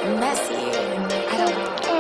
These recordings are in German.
messy. I don't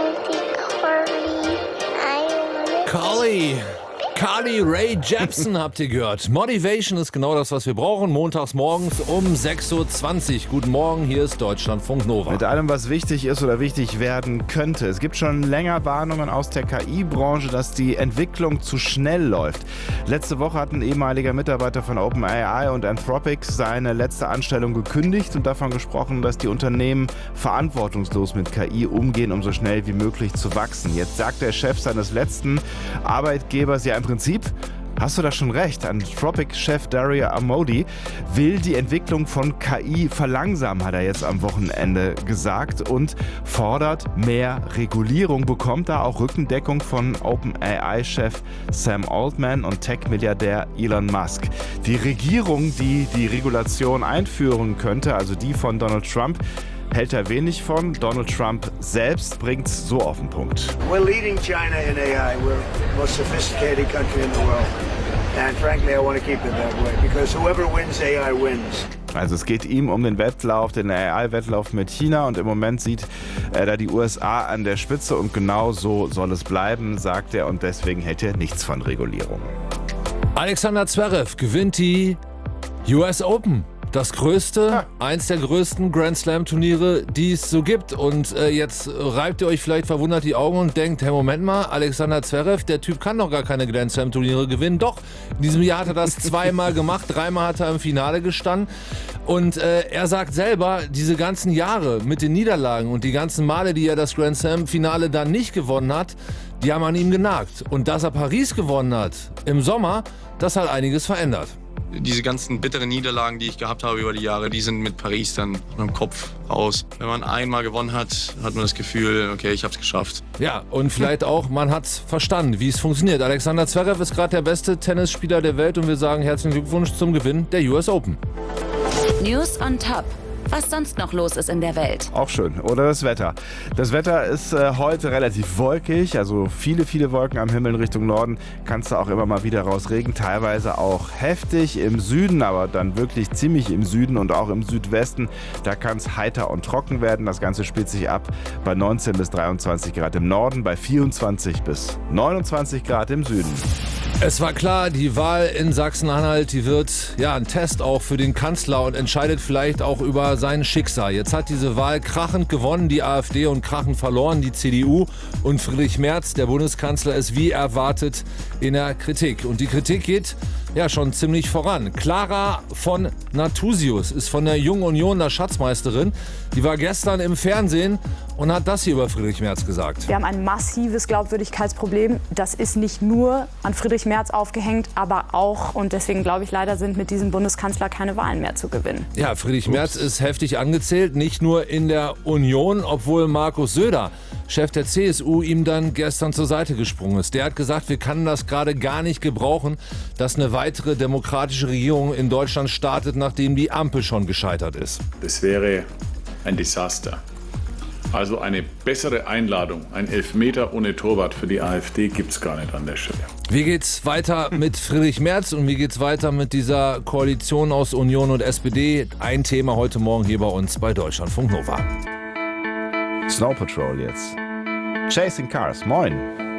know. Carly Rae Jepsen habt ihr gehört. Motivation ist genau das, was wir brauchen. Montags morgens um 6.20 Uhr. Guten Morgen, hier ist Deutschlandfunk Nova. Mit allem, was wichtig ist oder wichtig werden könnte. Es gibt schon länger Warnungen aus der KI-Branche, dass die Entwicklung zu schnell läuft. Letzte Woche hat ein ehemaliger Mitarbeiter von OpenAI und Anthropic seine letzte Anstellung gekündigt und davon gesprochen, dass die Unternehmen verantwortungslos mit KI umgehen, um so schnell wie möglich zu wachsen. Jetzt sagt der Chef seines letzten Arbeitgebers ja im Prinzip, hast du da schon recht, Anthropic-Chef Dario Amodei will die Entwicklung von KI verlangsamen, hat er jetzt am Wochenende gesagt und fordert mehr Regulierung, bekommt da auch Rückendeckung von OpenAI-Chef Sam Altman und Tech-Milliardär Elon Musk. Die Regierung, die die Regulation einführen könnte, also die von Donald Trump, hält er wenig von. Donald Trump selbst bringt es so auf den Punkt. We're leading China in AI. We're the most sophisticated country in the world. And frankly, I want to keep it that way because whoever wins AI wins. Also es geht ihm um den Wettlauf, den AI-Wettlauf mit China und im Moment sieht er da die USA an der Spitze und genau so soll es bleiben, sagt er und deswegen hält er nichts von Regulierung. Alexander Zverev gewinnt die US Open. Das größte, eins der größten Grand Slam Turniere, die es so gibt. Und jetzt reibt ihr euch vielleicht verwundert die Augen und denkt, hey, Moment mal, Alexander Zverev, der Typ kann doch gar keine Grand Slam Turniere gewinnen. Doch, in diesem Jahr hat er das zweimal gemacht, dreimal hat er im Finale gestanden. Und er sagt selber, diese ganzen Jahre mit den Niederlagen und die ganzen Male, die er das Grand Slam Finale dann nicht gewonnen hat, die haben an ihm genagt. Und dass er Paris gewonnen hat im Sommer, das hat einiges verändert. Diese ganzen bitteren Niederlagen, die ich gehabt habe über die Jahre, die sind mit Paris dann im Kopf raus. Wenn man einmal gewonnen hat, hat man das Gefühl, okay, ich habe es geschafft. Ja, und vielleicht auch, man hat es verstanden, wie es funktioniert. Alexander Zverev ist gerade der beste Tennisspieler der Welt und wir sagen herzlichen Glückwunsch zum Gewinn der US Open. News on Top. Was sonst noch los ist in der Welt. Auch schön. Oder das Wetter. Das Wetter ist heute relativ wolkig, also viele Wolken am Himmel in Richtung Norden. Kannst du auch immer mal wieder raus Regen, teilweise auch heftig im Süden, aber dann wirklich ziemlich im Süden und auch im Südwesten. Da kann es heiter und trocken werden. Das Ganze spielt sich ab bei 19 bis 23 Grad im Norden, bei 24 bis 29 Grad im Süden. Es war klar, die Wahl in Sachsen-Anhalt, die wird ja ein Test auch für den Kanzler und entscheidet vielleicht auch über sein Schicksal. Jetzt hat diese Wahl krachend gewonnen, die AfD, und krachend verloren, die CDU. Und Friedrich Merz, der Bundeskanzler, ist wie erwartet in der Kritik. Und die Kritik geht ja schon ziemlich voran. Clara von Nathusius ist von der Jungen Union der Schatzmeisterin. Die war gestern im Fernsehen und hat das hier über Friedrich Merz gesagt. Wir haben ein massives Glaubwürdigkeitsproblem. Das ist nicht nur an Friedrich Merz aufgehängt, aber auch, und deswegen glaube ich leider, sind mit diesem Bundeskanzler keine Wahlen mehr zu gewinnen. Ja, Friedrich Merz ist heftig angezählt, nicht nur in der Union, obwohl Markus Söder, Chef der CSU, ihm dann gestern zur Seite gesprungen ist. Der hat gesagt, wir können das gerade gar nicht gebrauchen, dass eine weitere demokratische Regierung in Deutschland startet, nachdem die Ampel schon gescheitert ist. Das wäre ein Desaster. Also eine bessere Einladung, ein Elfmeter ohne Torwart für die AfD gibt es gar nicht an der Stelle. Wie geht's weiter mit Friedrich Merz und wie geht's weiter mit dieser Koalition aus Union und SPD? Ein Thema heute Morgen hier bei uns bei Deutschlandfunk Nova. Snow Patrol jetzt. Chasing Cars, moin.